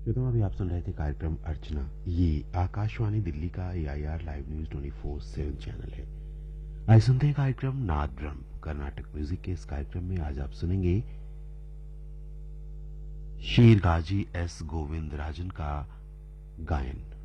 तो अभी आप सुन रहे थे कार्यक्रम अर्चना। ये आकाशवाणी दिल्ली का AIR लाइव न्यूज 24/7 चैनल है। आज सुनते हैं कार्यक्रम नाद ब्रह्म कर्नाटक म्यूजिक के। इस कार्यक्रम में आज आप सुनेंगे शीरगाजी S गोविंद राजन का गायन।